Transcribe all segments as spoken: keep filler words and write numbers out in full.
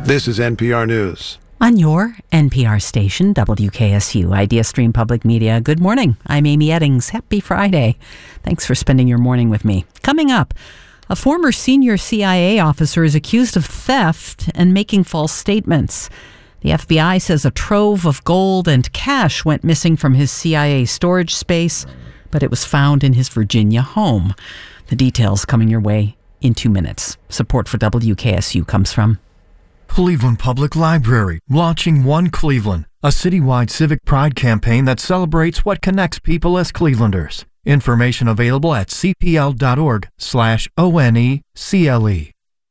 This is N P R News. On your N P R station, W K S U, Idea Stream Public Media. Good morning. I'm Amy Eddings. Happy Friday. Thanks for spending your morning with me. Coming up, a former senior C I A officer is accused of theft and making false statements. The F B I says a trove of gold and cash went missing from his C I A storage space, but it was found in his Virginia home. The details coming your way in two minutes. Support for W K S U comes from Cleveland Public Library, launching One Cleveland, a citywide civic pride campaign that celebrates what connects people as Clevelanders. Information available at cpl.org slash O-N-E-C-L-E.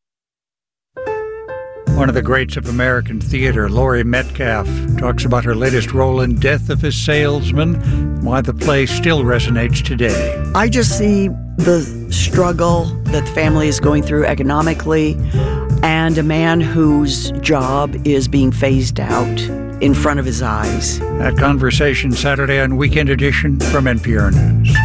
One of the greats of American theater, Laurie Metcalf, talks about her latest role in Death of a Salesman, and why the play still resonates today. I just see the struggle that the family is going through economically, and a man whose job is being phased out in front of his eyes. That conversation Saturday on Weekend Edition from N P R News.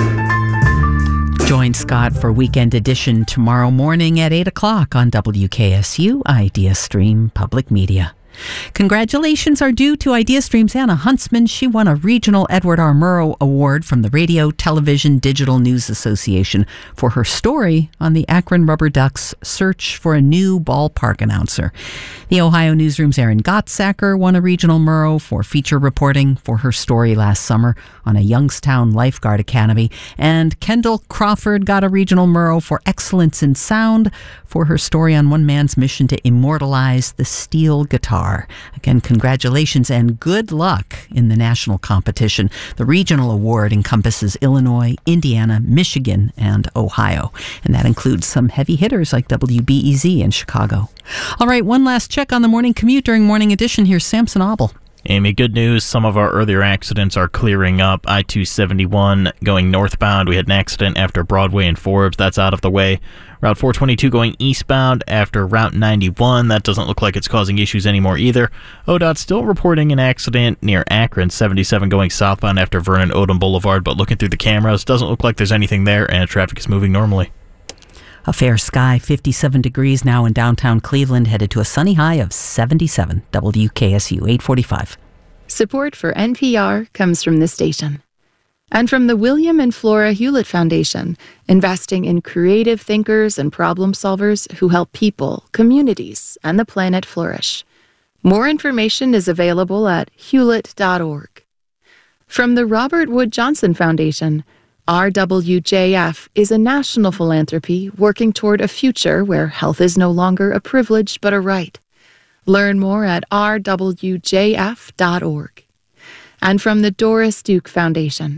Join Scott for Weekend Edition tomorrow morning at eight o'clock on W K S U Idea Stream Public Media. Congratulations are due to Idea Stream's Anna Huntsman. She won a regional Edward R. Murrow Award from the Radio, Television, Digital News Association for her story on the Akron Rubber Ducks' search for a new ballpark announcer. The Ohio Newsroom's Erin Gottsacker won a regional Murrow for feature reporting for her story last summer on a Youngstown Lifeguard Academy. And Kendall Crawford got a regional Murrow for excellence in sound for her story on one man's mission to immortalize the steel guitar. Again, congratulations and good luck in the national competition. The regional award encompasses Illinois, Indiana, Michigan, and Ohio. And that includes some heavy hitters like W B E Z in Chicago. All right, one last check on the morning commute during Morning Edition. Here's Samson Auble. Amy, good news. Some of our earlier accidents are clearing up. I two seventy-one going northbound. We had an accident after Broadway and Forbes. That's out of the way. Route four twenty-two going eastbound after Route ninety-one. That doesn't look like it's causing issues anymore either. O D O T still reporting an accident near Akron. seventy-seven going southbound after Vernon Odom Boulevard, but looking through the cameras, doesn't look like there's anything there, and traffic is moving normally. A fair sky, fifty-seven degrees now in downtown Cleveland, headed to a sunny high of seventy-seven. W K S U eight forty-five. Support for N P R comes from this station. And from the William and Flora Hewlett Foundation, investing in creative thinkers and problem solvers who help people, communities, and the planet flourish. More information is available at hewlett dot org. From the Robert Wood Johnson Foundation, R W J F is a national philanthropy working toward a future where health is no longer a privilege but a right. Learn more at r w j f dot org. And from the Doris Duke Foundation.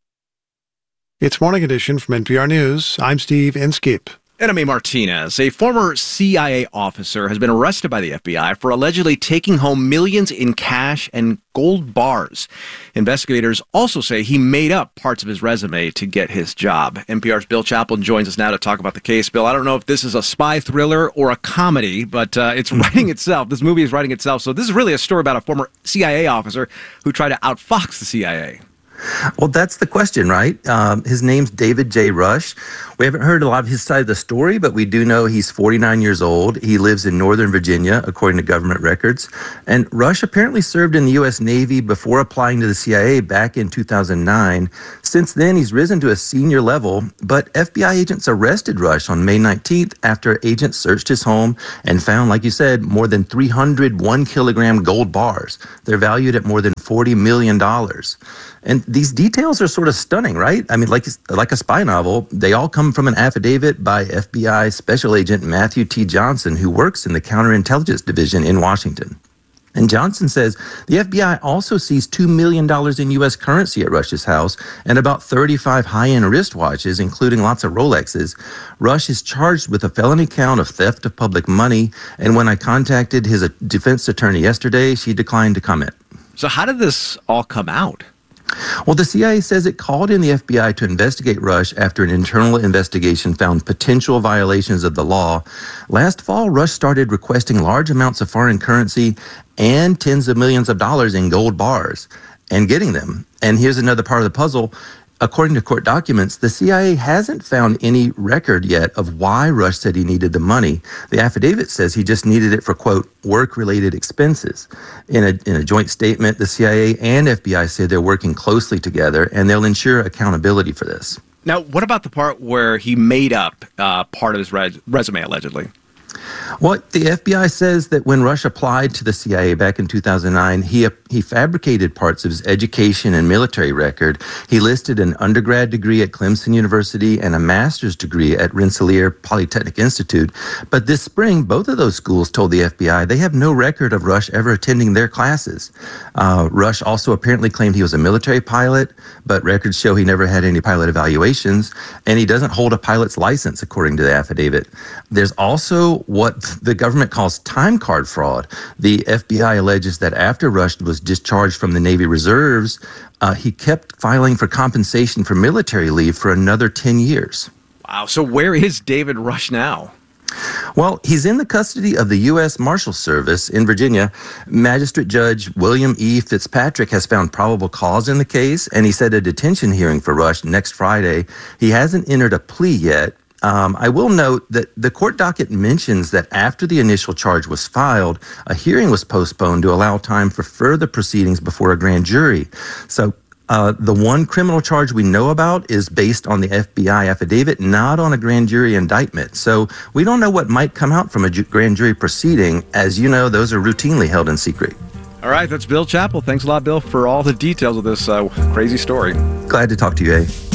It's Morning Edition from N P R News. I'm Steve Inskeep. And I'm A. Martinez. A former C I A officer has been arrested by the F B I for allegedly taking home millions in cash and gold bars. Investigators also say he made up parts of his resume to get his job. N P R's Bill Chaplin joins us now to talk about the case. Bill, I don't know if this is a spy thriller or a comedy, but uh, it's writing itself. This movie is writing itself. So this is really a story about a former C I A officer who tried to outfox the C I A. Well, that's the question, right? Um, his name's David J. Rush. We haven't heard a lot of his side of the story, but we do know he's forty-nine years old. He lives in Northern Virginia, according to government records. And Rush apparently served in the U S Navy before applying to the C I A back in two thousand nine. Since then, he's risen to a senior level, but F B I agents arrested Rush on May nineteenth after agents searched his home and found, like you said, more than three hundred one kilogram gold bars. They're valued at more than forty million dollars. And these details are sort of stunning, right? I mean, like like a spy novel, they all come from an affidavit by F B I Special Agent Matthew T. Johnson, who works in the Counterintelligence Division in Washington. And Johnson says the F B I also seized two million dollars in U S currency at Rush's house and about thirty-five high-end wristwatches, including lots of Rolexes. Rush is charged with a felony count of theft of public money, and when I contacted his defense attorney yesterday, she declined to comment. So how did this all come out? Well, the C I A says it called in the F B I to investigate Rush after an internal investigation found potential violations of the law. Last fall, Rush started requesting large amounts of foreign currency and tens of millions of dollars in gold bars and getting them. And here's another part of the puzzle. according to court documents, the C I A hasn't found any record yet of why Rush said he needed the money. The affidavit says he just needed it for, quote, work-related expenses. In a, in a joint statement, the C I A and F B I say they're working closely together, and they'll ensure accountability for this. Now, what about the part where he made up uh, part of his res- resume, allegedly? Well, the F B I says that when Rush applied to the C I A back in two thousand nine, he he fabricated parts of his education and military record. He listed an undergrad degree at Clemson University and a master's degree at Rensselaer Polytechnic Institute. But this spring, both of those schools told the F B I they have no record of Rush ever attending their classes. Uh, Rush also apparently claimed he was a military pilot, but records show he never had any pilot evaluations, and he doesn't hold a pilot's license, according to the affidavit. There's also what the government calls time card fraud. The F B I alleges that after Rush was discharged from the Navy Reserves, uh, he kept filing for compensation for military leave for another ten years. Wow. So where is David Rush now? Well, he's in the custody of the U S Marshal Service in Virginia. Magistrate Judge William E. Fitzpatrick has found probable cause in the case, and he set a detention hearing for Rush next Friday. He hasn't entered a plea yet. Um, I will note that the court docket mentions that after the initial charge was filed, a hearing was postponed to allow time for further proceedings before a grand jury. So uh, the one criminal charge we know about is based on the F B I affidavit, not on a grand jury indictment. So we don't know what might come out from a ju- grand jury proceeding. As you know, those are routinely held in secret. All right, that's Bill Chappell. Thanks a lot, Bill, for all the details of this uh, crazy story. Glad to talk to you, A.